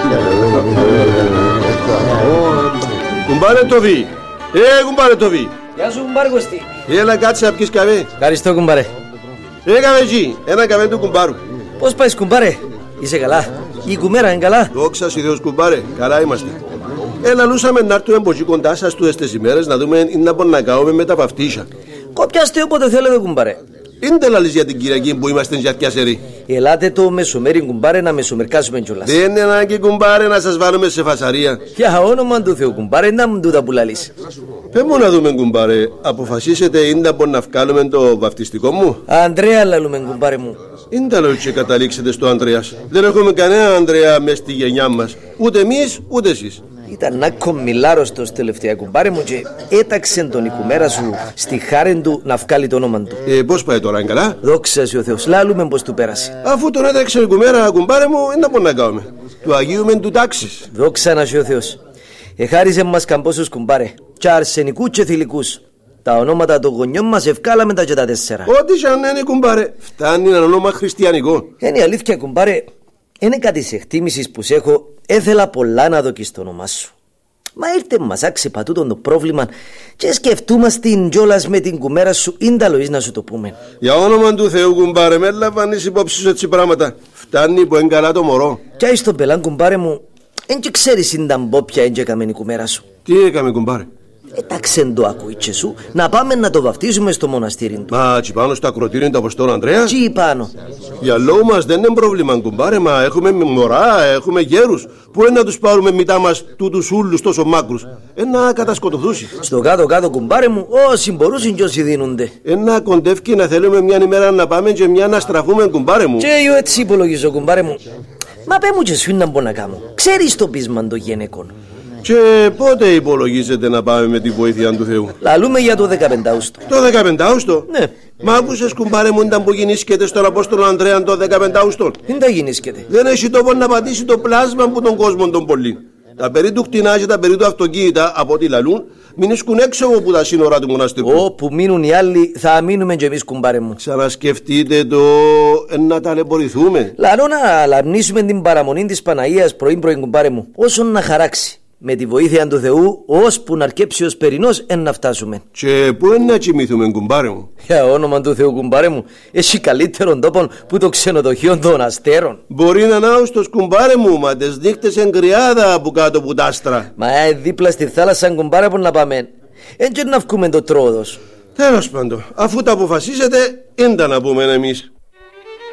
Κουμπάρε το βι. Κουμπάρε το βι. Γεια σου κουμπάρε Κωστή. Έλα κάτσε να πιεις καφέ. Ευχαριστώ κουμπάρε. Καφέτσι, ένα καφέ του κουμπάρου. Πώς πάει κουμπάρε, είσαι καλά? Η κουμέρα είναι καλά? Δόξα σοι Θεός κουμπάρε, καλά είμαστε. Λούσαμε να έρθουμε από εκεί κοντά σας τούτες ημέρες να δούμε να μπορούμε να κάνουμε με τα βαφτίσια. Κοπιάστε όποτε θέλετε κουμπάρε. Είναι λαλείς για την Κυριακή που είμαστε για πιασερή. Ελάτε το μεσομέρι κουμπάρε να μεσομερκάσουμε κιόλας. Δεν είναι ανάγκη κουμπάρε να σας βάλουμε σε φασαρία. Για όνομα του Θεού κουμπάρε να μου τούτα που λαλείς. Πες μου να δούμε κουμπάρε, αποφασίσετε είναι να μπορούμε να βγάλουμε το βαφτιστικό μου. Ανδρέα λαλούμε κουμπάρε μου. Είναι τα λόγια και καταλήξετε στο Ανδρέας. Δεν έχουμε κανένα Ανδρέα μες στη γενιά μας. Ούτε εμείς ούτε εσείς. Ήταν να κομμιλάρωστος τελευταία κουμπάρε μου και έταξε τον οικουμέρα σου στη χάρη του να βγάλει το όνομα του. Πώς πάει τώρα, είναι καλά? Δόξα σοι ο Θεός, λάλουμε πως του πέρασε. Αφού τον έταξε η κουμέρα κουμπάρε μου, είναι να μπορούμε να κάνουμε. Του Αγίου μεν του τάξης. Δόξα να σοι ο Θεός. Εχάρισε μας καμπόσους κουμπάρε, και αρσενικού και θηλυκούς. Τα ονόματα των γονιών μας ευκάλαμε τα και τα 4. Ό,τι σαν είναι κουμπάρε, φτάνει ένα όνομα χριστιανικό. Είναι η αλήθεια κουμπάρε, είναι κάτι σε εκτίμησης που σε έχω, έθελα πολλά να δοκείς το όνομά σου. Μα ήρθε μας άξεπα τούτον το πρόβλημα και σκεφτούμαστε κιόλας με την κουμέρα σου ίνταλοής να σου το πούμε. Για όνομα του Θεού κουμπάρε, με λαμβάνεις υπόψη σου έτσι πράγματα. Φτάνει που είναι καλά το μωρό. Κι άι στον πελάν κουμπάρε μου, εν και ξέρεις ήταν πόπια εν και έκαμε η κουμέρα σου. Τι έκαμε κουμπάρε? Έταξεν το ακούιτσε σου να πάμε να το βαφτίσουμε στο μοναστήρι του. Μα τσι πάνω στο ακροτήριο του Αποστόλου Ανδρέα. Τι πάνω? Για λόγω μας δεν είναι πρόβλημα κουμπάρε, μα έχουμε μωρά, έχουμε γέρους. Που είναι να τους πάρουμε μητά μας τούτους ούλους τόσο μάκρους. Να κατασκοτωθούσει. Στο κάτω-κάτω κουμπάρε μου, όσοι μπορούσαν κι όσοι δίνονται. Να κοντεύει να θέλουμε μια ημέρα να πάμε και μια να στραφούμε κουμπάρε μου. Και εγώ έτσι υπολογίζω κουμπάρε μου. Μα πέ μου και σου να μπορώ να κάνω. Ξέρεις το πείσμα των γυναικών. Και πότε υπολογίζετε να πάμε με τη βοήθεια του Θεού? Λαλούμε για το 15αύστο. Το 15αύστο? Ναι. Μα άκουσες κουμπάρε μου ήταν που γεννήσκεται στον Απόστολο Ανδρέα το 15αύστο? Δεν τα γεννήσκεται. Δεν έχει τόπο να πατήσει το πλάσμα που τον κόσμο τον πολύ. Τα περί του κτηνά και τα περί του αυτοκίνητα από ό,τι λαλούν μην ίσκουν έξω από τα σύνορα του μοναστηρίου. Όπου μείνουν οι άλλοι θα μείνουμε κι εμείς κουμπάρε μου. Ξανασκεφτείτε το να ταλαιπωρηθούμε. Λαλώ να λαμνήσουμε την παραμονή της Παναγίας πρωί κουμπάρε μου, όσον να χαράξει. Με τη βοήθεια του Θεού, ώσπου να αρκέψει ως περινός εν να φτάσουμε. Και πού είναι να κοιμηθούμε κουμπάρε μου? Για όνομα του Θεού κουμπάρε μου, έχει καλύτερον τόπον που το ξενοδοχείο των αστέρων. Μπορεί να ναούστος κουμπάρε μου, μα τις νύχτες εγκριάδα από κάτω από τα άστρα. Μα δίπλα στη θάλασσα κουμπάρε που να πάμε. Εν και να βγούμε το τρόδος. Τέλος πάντων, αφού τα αποφασίσετε, έντα να πούμε εμείς.